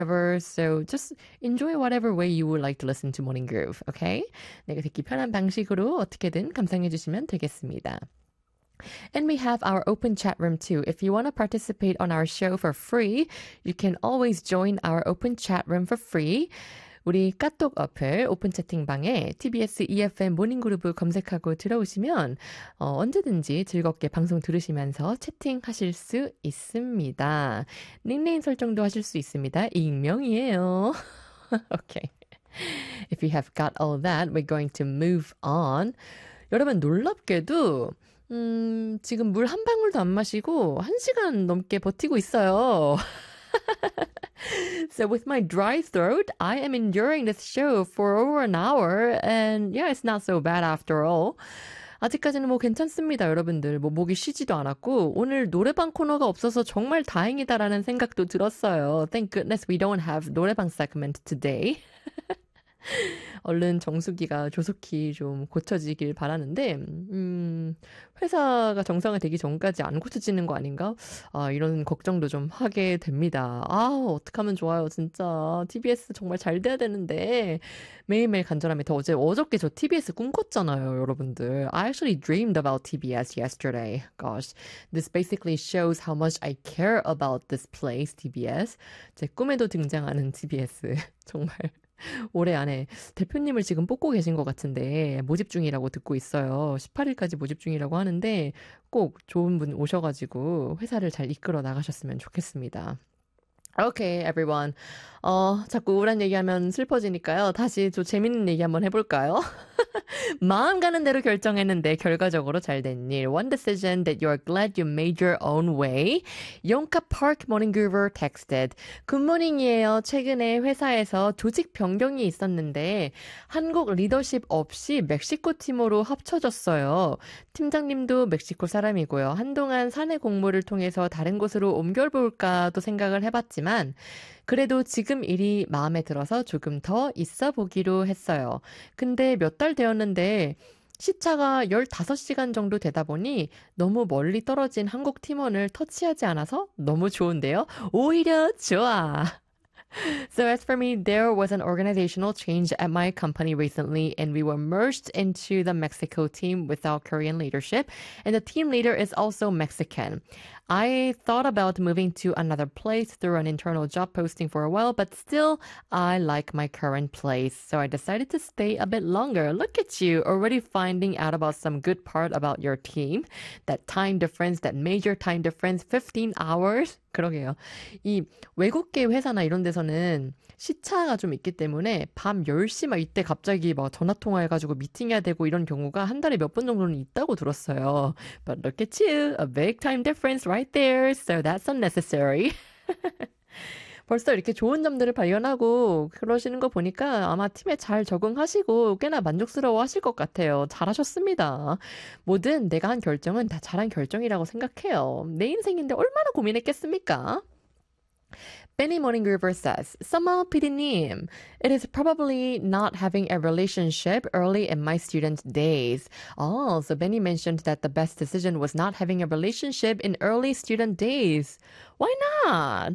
So just enjoy whatever way you would like to listen to Morning Groove, okay? 내가 듣기 편한 방식으로 어떻게든 감상해 주시면 되겠습니다. And we have our open chat room too. If you want to participate on our show for free, you can always join our open chat room for free. 우리 카톡 어플 오픈 채팅방에 TBS EFM 모닝그룹 검색하고 들어오시면 언제든지 즐겁게 방송 들으시면서 채팅하실 수 있습니다. 닉네임 설정도 하실 수 있습니다. 익명이에요. Okay. If you have got all that, we're going to move on. 여러분 놀랍게도 지금 물 한 방울도 안 마시고 1시간 넘게 버티고 있어요. So with my dry throat, I am enduring this show for over an hour and yeah, it's not so bad after all. 아직까지는 뭐 괜찮습니다, 여러분들. 뭐 목이 쉬지도 않았고 오늘 노래방 코너가 없어서 정말 다행이다라는 생각도 들었어요. Thank goodness we don't have 노래방 segment today. 얼른 정수기가 조속히 좀 고쳐지길 바라는데 회사가 정상화되기 전까지 안 고쳐지는 거 아닌가? 이런 걱정도 좀 하게 됩니다. 어떡하면 좋아요, 진짜. TBS 정말 잘 돼야 되는데 매일매일 간절함이 더 어저께 저 TBS 꿈꿨잖아요, 여러분들. I actually dreamed about TBS yesterday. Gosh, this basically shows how much I care about this place, TBS. 제 꿈에도 등장하는 TBS. 정말 올해 안에 대표님을 지금 뽑고 계신 것 같은데 모집 중이라고 듣고 있어요. 18일까지 모집 중이라고 하는데 꼭 좋은 분 오셔가지고 회사를 잘 이끌어 나가셨으면 좋겠습니다. Okay, everyone. 자꾸 우울한 얘기하면 슬퍼지니까요. 다시 좀 재밌는 얘기 한번 해볼까요? 마음 가는 대로 결정했는데 결과적으로 잘 된 일. One decision that you're glad you made your own way. Yonka Park Morning Groover texted. 굿모닝이에요. 최근에 회사에서 조직 변경이 있었는데 한국 리더십 없이 멕시코 팀으로 합쳐졌어요. 팀장님도 멕시코 사람이고요. 한동안 사내 공모를 통해서 다른 곳으로 옮겨볼까도 생각을 해봤지만 그래도 지금 일이 마음에 들어서 조금 더 있어 보기로 했어요. 근데 몇 달 되었는데 시차가 15시간 정도 되다 보니 너무 멀리 떨어진 한국 팀원을 터치하지 않아서 너무 좋은데요. 오히려 좋아. So as for me, there was an organizational change at my company recently and we were merged into the Mexico team without Korean leadership and the team leader is also Mexican. I thought about moving to another place through an internal job posting for a while, but still I like my current place. So I decided to stay a bit longer. Look at you already finding out about some good part about your team. That time difference, that major time difference, 15 hours. 그러게요. 이 외국계 회사나 이런 데서는 시차가 좀 있기 때문에 밤 10시 막 이때 갑자기 막 전화 통화해가지고 미팅해야 되고 이런 경우가 한 달에 몇 번 정도는 있다고 들었어요. But look at you, a big time difference right there. So that's unnecessary. 벌써 이렇게 좋은 점들을 발견하고 그러시는 거 보니까 아마 팀에 잘 적응하시고 꽤나 만족스러워 하실 것 같아요. 잘하셨습니다. 뭐든 내가 한 결정은 다 잘한 결정이라고 생각해요. 내 인생인데 얼마나 고민했겠습니까? Benny Morning Groover says, Summer PD님, it is probably not having a relationship early in my student days. Oh, so Benny mentioned that the best decision was not having a relationship in early student days. Why not?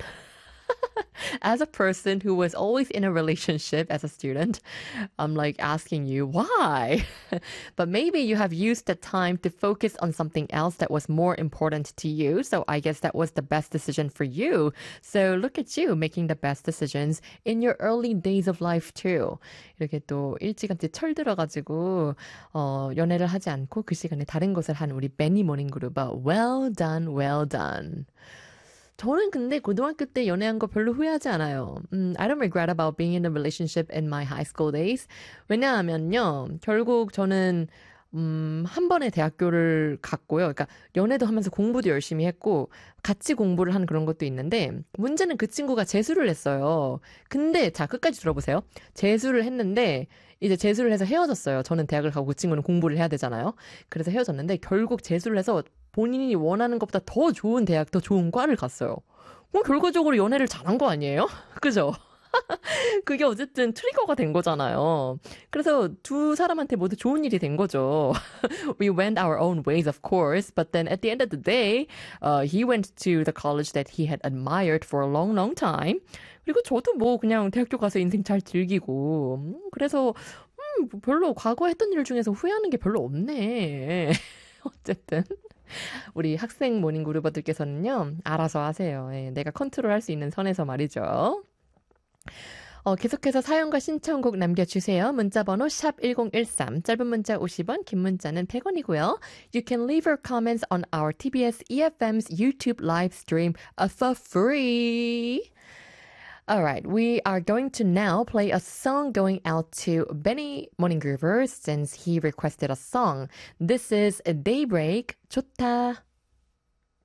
As a person who was always in a relationship as a student, I'm like asking you why? But maybe you have used the time to focus on something else that was more important to you. So I guess that was the best decision for you. So look at you making the best decisions in your early days of life too. 이렇게 또 일찌감치 철들어가지고 연애를 하지 않고 그 시간에 다른 것을 한 우리 베니 모닝 그룹. Well done, well done. 저는 근데 고등학교 때 연애한 거 별로 후회하지 않아요. I don't regret about being in a relationship in my high school days. 왜냐하면요, 결국 저는 한 번에 대학교를 갔고요. 그러니까 연애도 하면서 공부도 열심히 했고 같이 공부를 한 그런 것도 있는데 문제는 그 친구가 재수를 했어요. 근데 자 끝까지 들어보세요. 재수를 했는데 이제 재수를 해서 헤어졌어요. 저는 대학을 가고 그 친구는 공부를 해야 되잖아요. 그래서 헤어졌는데 결국 재수를 해서 본인이 원하는 것보다 더 좋은 대학, 더 좋은 과를 갔어요. 그럼 결과적으로 연애를 잘한 거 아니에요? 그죠? 그게 어쨌든 트리거가 된 거잖아요. 그래서 두 사람한테 모두 좋은 일이 된 거죠. We went our own ways, of course, but then at the end of the day, he went to the college that he had admired for a long, long time. 그리고 저도 뭐 그냥 대학교 가서 인생 잘 즐기고, 그래서 별로 과거에 했던 일 중에서 후회하는 게 별로 없네. 어쨌든. 우리 학생 모닝 그루버들께서는요, 알아서 하세요. 예, 내가 컨트롤할 수 있는 선에서 말이죠. 계속해서 사연과 신청곡 남겨주세요. 문자번호 샵 1013, 짧은 문자 50원, 긴 문자는 100원이고요. You can leave your comments on our TBS EFM's YouTube live stream for free. Alright, we are going to now play a song going out to Benny Morning Groover since he requested a song. This is Daybreak, 좋다.